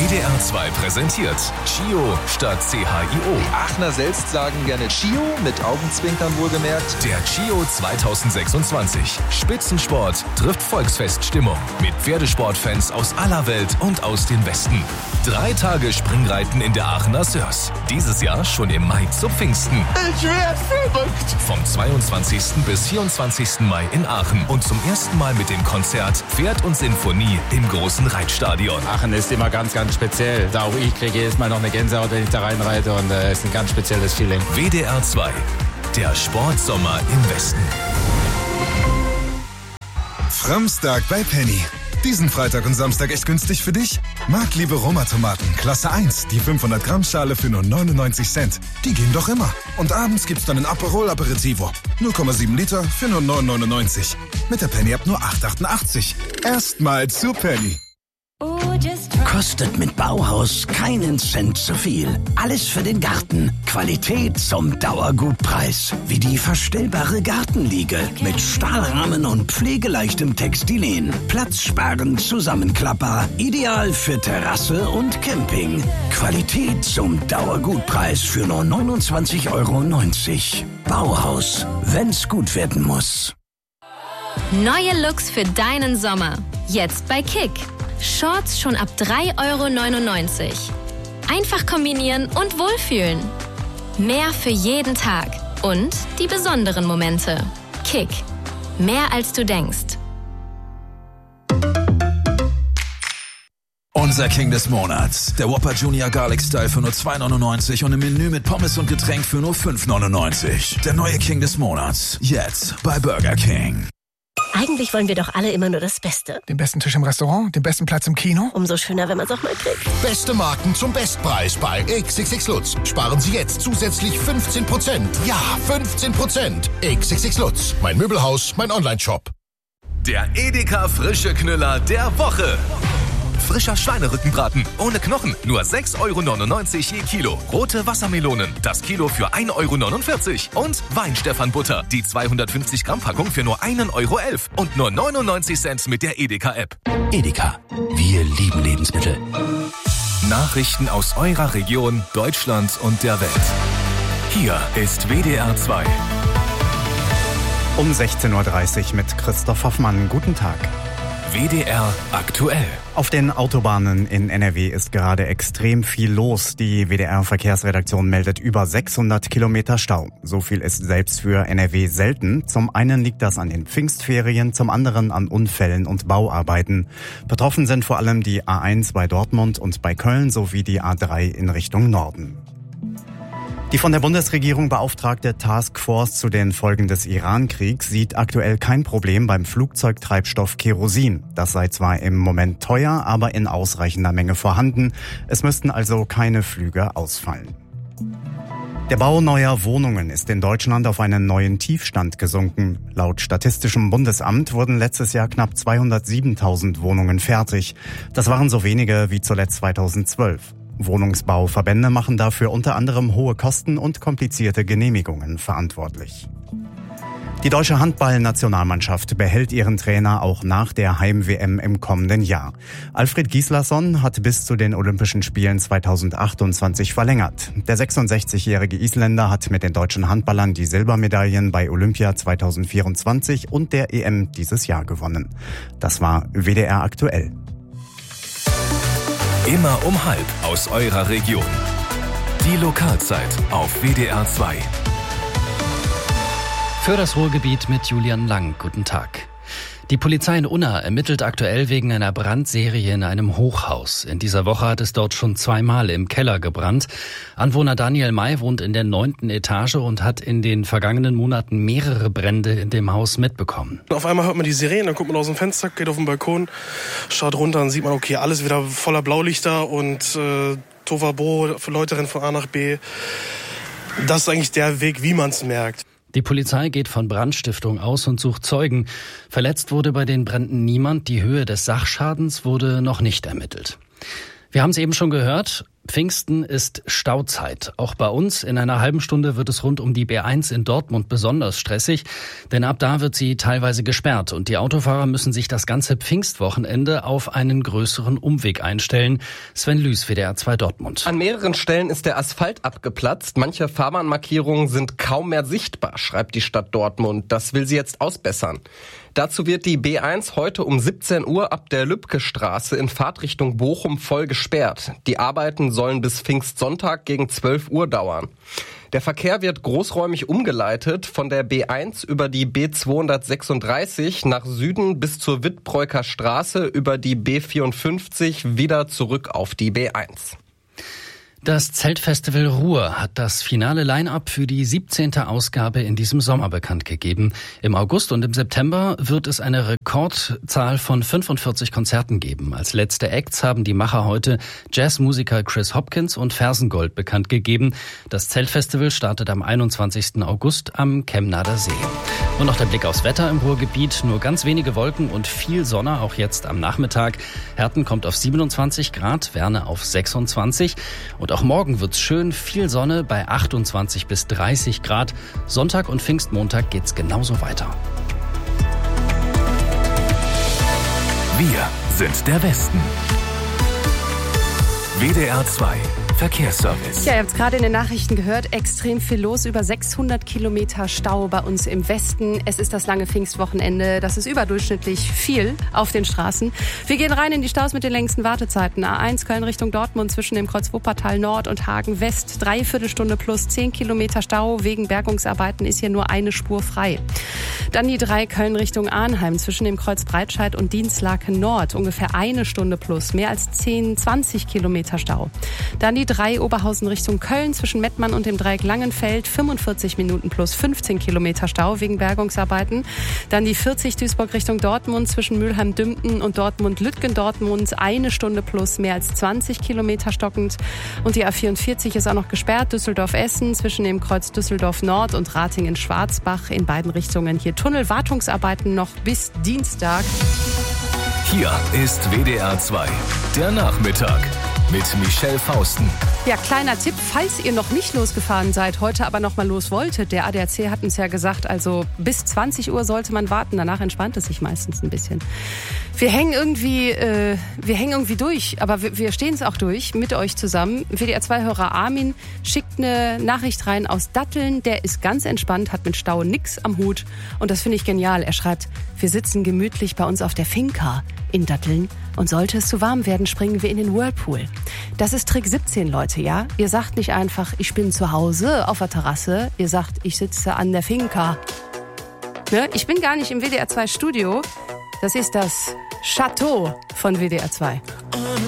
WDR 2 präsentiert CHIO statt CHIO. Die Aachener selbst sagen gerne CHIO, mit Augenzwinkern wohlgemerkt. Der CHIO 2026. Spitzensport trifft Volksfeststimmung. Mit Pferdesportfans aus aller Welt und aus dem Westen. 3 Tage Springreiten in der Aachener Sörs. Dieses Jahr schon im Mai zu Pfingsten. Ich werd verrückt! Vom 22. bis 24. Mai in Aachen. Und zum ersten Mal mit dem Konzert Pferd und Sinfonie im großen Reitstadion. Aachen ist immer ganz, ganz speziell. Auch ich kriege jedes Mal noch eine Gänsehaut, wenn ich da reinreite. Und es ist ein ganz spezielles Feeling. WDR 2. Der Sportsommer im Westen. Framstag bei Penny. Diesen Freitag und Samstag echt günstig für dich? Marktliebe Roma-Tomaten, Klasse 1, die 500 Gramm Schale für nur 99 Cent. Die gehen doch immer. Und abends gibt's dann ein Aperol Aperitivo. 0,7 Liter für nur 9,99. Mit der Penny-App nur 8,88. Erstmal zu Penny. Kostet mit Bauhaus keinen Cent zu viel. Alles für den Garten. Qualität zum Dauergutpreis. Wie die verstellbare Gartenliege mit Stahlrahmen und pflegeleichtem Textilien. Platzsparend, zusammenklappbar. Ideal für Terrasse und Camping. Qualität zum Dauergutpreis für nur 29,90 €. Bauhaus, wenn's gut werden muss. Neue Looks für deinen Sommer. Jetzt bei Kick. Shorts schon ab 3,99 €. Einfach kombinieren und wohlfühlen. Mehr für jeden Tag. Und die besonderen Momente. Kick. Mehr als du denkst. Unser King des Monats. Der Whopper Junior Garlic Style für nur 2,99 € und im Menü mit Pommes und Getränk für nur 5,99 €. Der neue King des Monats. Jetzt bei Burger King. Eigentlich wollen wir doch alle immer nur das Beste. Den besten Tisch im Restaurant, den besten Platz im Kino. Umso schöner, wenn man es auch mal kriegt. Beste Marken zum Bestpreis bei XXX Lutz. Sparen Sie jetzt zusätzlich 15%. Ja, 15%. XXX Lutz. Mein Möbelhaus, mein Online-Shop. Der Edeka Frische Knüller der Woche. Frischer Schweinerückenbraten ohne Knochen. Nur 6,99 € je Kilo. Rote Wassermelonen. Das Kilo für 1,49 €. Und Weinstefan-Butter. Die 250 Gramm Packung für nur 1,11 € und nur 99 Cent mit der Edeka-App. Edeka. Wir lieben Lebensmittel. Nachrichten aus eurer Region, Deutschland und der Welt. Hier ist WDR 2. Um 16:30 Uhr mit Christoph Hoffmann. Guten Tag. WDR aktuell. Auf den Autobahnen in NRW ist gerade extrem viel los. Die WDR-Verkehrsredaktion meldet über 600 Kilometer Stau. So viel ist selbst für NRW selten. Zum einen liegt das an den Pfingstferien, zum anderen an Unfällen und Bauarbeiten. Betroffen sind vor allem die A1 bei Dortmund und bei Köln sowie die A3 in Richtung Norden. Die von der Bundesregierung beauftragte Taskforce zu den Folgen des Iran-Kriegs sieht aktuell kein Problem beim Flugzeugtreibstoff Kerosin. Das sei zwar im Moment teuer, aber in ausreichender Menge vorhanden. Es müssten also keine Flüge ausfallen. Der Bau neuer Wohnungen ist in Deutschland auf einen neuen Tiefstand gesunken. Laut Statistischem Bundesamt wurden letztes Jahr knapp 207.000 Wohnungen fertig. Das waren so wenige wie zuletzt 2012. Wohnungsbauverbände machen dafür unter anderem hohe Kosten und komplizierte Genehmigungen verantwortlich. Die deutsche Handball-Nationalmannschaft behält ihren Trainer auch nach der Heim-WM im kommenden Jahr. Alfred Gislason hat bis zu den Olympischen Spielen 2028 verlängert. Der 66-jährige Isländer hat mit den deutschen Handballern die Silbermedaillen bei Olympia 2024 und der EM dieses Jahr gewonnen. Das war WDR aktuell. Immer um 12:30 aus eurer Region. Die Lokalzeit auf WDR 2. Für das Ruhrgebiet mit Julian Lang. Guten Tag. Die Polizei in Unna ermittelt aktuell wegen einer Brandserie in einem Hochhaus. In dieser Woche hat es dort schon 2-mal im Keller gebrannt. Anwohner Daniel May wohnt in der 9. Etage und hat in den vergangenen Monaten mehrere Brände in dem Haus mitbekommen. Auf einmal hört man die Sirenen, dann guckt man aus dem Fenster, geht auf den Balkon, schaut runter und sieht man, okay, alles wieder voller Blaulichter und Tohuwabohu, für Leute rennen von A nach B. Das ist eigentlich der Weg, wie man es merkt. Die Polizei geht von Brandstiftung aus und sucht Zeugen. Verletzt wurde bei den Bränden niemand. Die Höhe des Sachschadens wurde noch nicht ermittelt. Wir haben es eben schon gehört. Pfingsten ist Stauzeit. Auch bei uns in einer halben Stunde wird es rund um die B1 in Dortmund besonders stressig, denn ab da wird sie teilweise gesperrt und die Autofahrer müssen sich das ganze Pfingstwochenende auf einen größeren Umweg einstellen. Sven Lüß, WDR 2 Dortmund. An mehreren Stellen ist der Asphalt abgeplatzt. Manche Fahrbahnmarkierungen sind kaum mehr sichtbar, schreibt die Stadt Dortmund. Das will sie jetzt ausbessern. Dazu wird die B1 heute um 17 Uhr ab der Lübcke-Straße in Fahrtrichtung Bochum voll gesperrt. Die Arbeiten sollen bis Pfingstsonntag gegen 12 Uhr dauern. Der Verkehr wird großräumig umgeleitet von der B1 über die B236 nach Süden bis zur Wittbreuker Straße über die B54 wieder zurück auf die B1. Das Zeltfestival Ruhr hat das finale Line-up für die 17. Ausgabe in diesem Sommer bekannt gegeben. Im August und im September wird es eine Rekordzahl von 45 Konzerten geben. Als letzte Acts haben die Macher heute Jazzmusiker Chris Hopkins und Fersengold bekannt gegeben. Das Zeltfestival startet am 21. August am Kemnader See. Und noch der Blick aufs Wetter im Ruhrgebiet. Nur ganz wenige Wolken und viel Sonne, auch jetzt am Nachmittag. Herten kommt auf 27 Grad, Werne auf 26. Und auch morgen wird's schön, viel Sonne bei 28 bis 30 Grad. Sonntag und Pfingstmontag geht's genauso weiter. Wir sind der Westen. WDR 2 Verkehrsservice. Ja, ihr habt es gerade in den Nachrichten gehört, extrem viel los, über 600 Kilometer Stau bei uns im Westen. Es ist das lange Pfingstwochenende, das ist überdurchschnittlich viel auf den Straßen. Wir gehen rein in die Staus mit den längsten Wartezeiten. A1 Köln Richtung Dortmund zwischen dem Kreuz Wuppertal Nord und Hagen West. 3/4 Stunde plus 10 Kilometer Stau. Wegen Bergungsarbeiten ist hier nur eine Spur frei. Dann die 3 Köln Richtung Arnheim zwischen dem Kreuz Breitscheid und Dienstlaken Nord. Ungefähr eine Stunde plus, mehr als 20 Kilometer Stau. Dann die 3 Oberhausen Richtung Köln zwischen Mettmann und dem Dreieck Langenfeld, 45 Minuten plus 15 Kilometer Stau wegen Bergungsarbeiten. Dann die 40 Duisburg Richtung Dortmund zwischen Mülheim-Dümpten und Dortmund-Lütgendortmund, eine Stunde plus mehr als 20 Kilometer stockend. Und die A44 ist auch noch gesperrt, Düsseldorf-Essen zwischen dem Kreuz Düsseldorf Nord und Ratingen-Schwarzbach, in beiden Richtungen hier Tunnelwartungsarbeiten noch bis Dienstag. Hier ist WDR 2, der Nachmittag. Mit Michelle Fausten. Ja, kleiner Tipp, falls ihr noch nicht losgefahren seid, heute aber noch mal los wolltet. Der ADAC hat uns ja gesagt, also bis 20 Uhr sollte man warten. Danach entspannt es sich meistens ein bisschen. Wir hängen irgendwie durch, aber wir stehen es auch durch mit euch zusammen. WDR 2-Hörer Armin schickt eine Nachricht rein aus Datteln. Der ist ganz entspannt, hat mit Stau nix am Hut. Und das finde ich genial. Er schreibt, wir sitzen gemütlich bei uns auf der Finca in Datteln. Und sollte es zu warm werden, springen wir in den Whirlpool. Das ist Trick 17, Leute, ja? Ihr sagt nicht einfach, ich bin zu Hause auf der Terrasse. Ihr sagt, ich sitze an der Finca. Ne? Ich bin gar nicht im WDR 2 Studio. Das ist das Chateau von WDR 2.